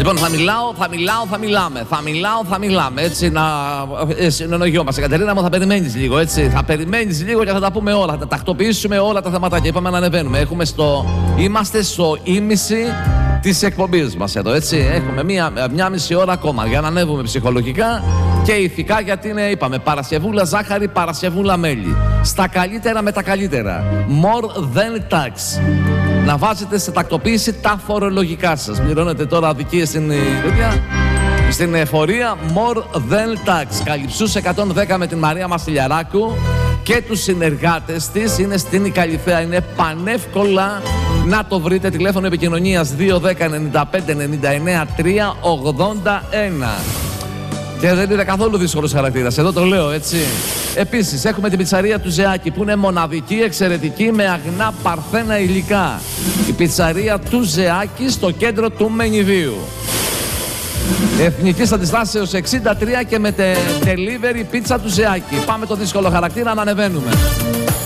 Λοιπόν, θα μιλάμε, έτσι, να συνεννοιόμαστε. Κατερίνα μου, θα περιμένεις λίγο, έτσι. Θα περιμένεις λίγο και θα τα πούμε όλα. Θα τα τακτοποιήσουμε όλα τα θεματάκια. Είπαμε να ανεβαίνουμε. Είμαστε στο ήμιση της εκπομπής μας εδώ, έτσι. Έχουμε μια μισή ώρα ακόμα για να ανέβουμε ψυχολογικά και ηθικά, γιατί είναι, είπαμε, Παρασκευούλα ζάχαρη, Παρασκευούλα μέλι. Στα καλύτερα με τα καλύτερα. More than tax. Να βάζετε σε τακτοποίηση τα φορολογικά σας. Πληρώνετε τώρα αδικίες στην εφορία. More than tax. Καλυψούς 110 με την Μαρία Μασιλιαράκου και τους συνεργάτες της. Είναι στην Ικαλιθέα. Είναι πανεύκολα να το βρείτε. Τηλέφωνο επικοινωνίας 210 95 99 381. Και δεν είναι καθόλου δύσκολος χαρακτήρας. Εδώ το λέω, έτσι. Επίσης, έχουμε την πιτσαρία του Ζεάκη, που είναι μοναδική, εξαιρετική, με αγνά παρθένα υλικά. Η πιτσαρία του Ζεάκη στο κέντρο του Μενιδίου. Εθνικής Αντιστάσεως 63 και με delivery πίτσα του Ζεάκη. Πάμε το δύσκολο χαρακτήρα να ανεβαίνουμε.